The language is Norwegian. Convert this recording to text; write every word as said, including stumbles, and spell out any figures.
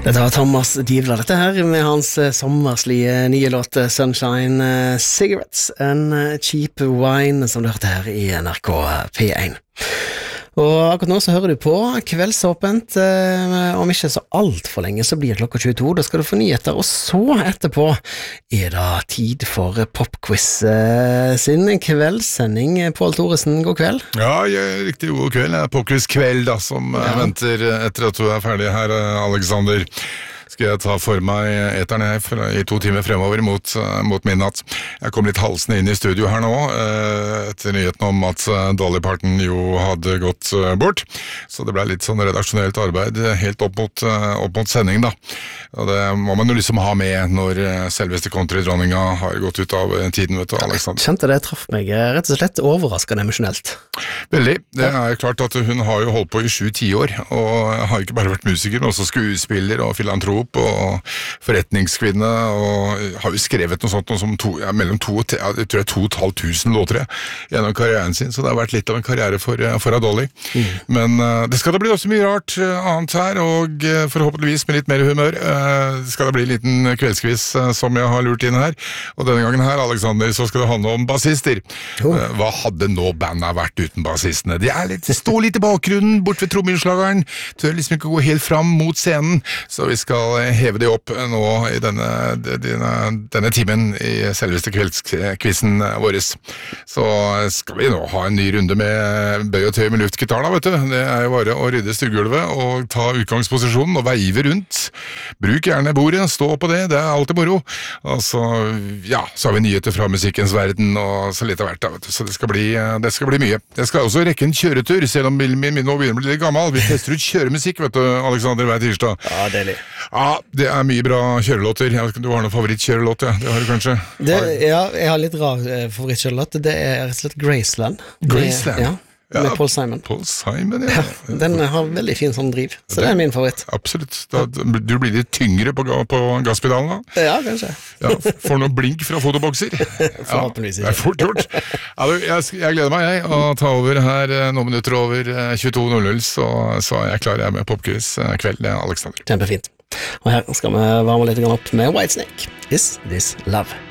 Dette var Thomas Divla, dette her med hans sommerslige nye låt Sunshine Cigarettes and Cheap Wine, som du hørte her i N R K P én. Og akkurat nå så hører du på Kveldsåpent, eh, om ikke så alt for lenge så blir klokka tjueto, da skal du få nyheter, og så etterpå er det tid for Popquiz eh, sin kveldssending. Pål Thoresen, god kveld. Ja, jeg, riktig god kveld. Det er Popquiz kveld da, som ja. venter etter at du er ferdig her, Alexander. Skal jeg ta for meg eteren her i to timer fremover mot, mot midnatt. Jeg kom litt halsende inn i studio her nå, etter nyheten om at Dolly Parton jo hadde gått bort. Så det ble litt sånn redaksjonelt arbeid helt opp mot, opp mot sending da. Og det må man jo liksom ha med når selveste country-dronninga har gått ut av tiden, vet du, Alexander. Jeg kjente det traff meg rett og slett overraskende emosjonelt. Veldig. Det er klart at hun har jo holdt på i sju ti år, og har ikke bare vært musiker, men også skuespiller og filantrop og forretningskvinne, og har jo skrevet noe sånt noe som to, ja, mellom to, ja, jeg tror jeg to og et halvt tusen låter gjennom karrieren sin, så det har vært litt av en karriere for, for Dolly. Mm. Men uh, det skal da bli også mye rart uh, annet her, og uh, forhåpentligvis med litt mer humør. Uh, det skal da bli en liten kveldsquiz uh, som jeg har lurt inn her, og denne gangen her, Alexander, så skal det handle om bassister. Oh. Uh, hva hadde nå bandet vært uten bassistene? De er litt, står litt i bakgrunnen, bort ved trommeslageren, tør liksom ikke gå helt fram mot scenen, så vi skal heve de opp nå i denne, denne, denne timen i selveste kveldskvissen vår. Så skal vi nå ha en ny runde med bøy og tøy med luftgitar da, vet du. Det er jo bare å rydde stuegulvet og ta utgangsposisjonen og veive rundt. Bruk gjerne bordet, stå på det, det er alltid moro. Og så, ja, så har vi nyheter fra musikkens verden og så litt av hvert da, vet du. Så det skal bli, det skal bli mye. Jeg skal også rekke en kjøretur, selv om min, min nå begynner å bli litt gammel. Vi tester ut kjøremusikk, vet du, Alexander, hver tirsdag. Ja, deilig. Ja, det er mye bra kjørelåter. Jeg vet ikke om du har noen favorittkjørelåt, ja. Det har du kanskje? Det, ja, jeg har litt rar eh, favorittkjørelåt. Det er rett og slett Graceland. Graceland? Med, ja, med ja, Paul Simon. Paul Simon, ja. ja. Den har veldig fin sånn driv, så det, det er min favoritt. Absolutt. Da, du blir litt tyngre på, på gasspedalen da? Ja, kanskje. Ja, får noen blink fra fotobokser. Forhåpentligvis ikke. Ja, det er fort gjort. Ja, du, jeg, jeg gleder meg, jeg, å ta over her noen minutter over tjueto null null, så, så er jeg klar jeg med Popquiz kveld, Alexander. Kjempefint. Og her skal vi varme litt opp med Whitesnake. Is This Love?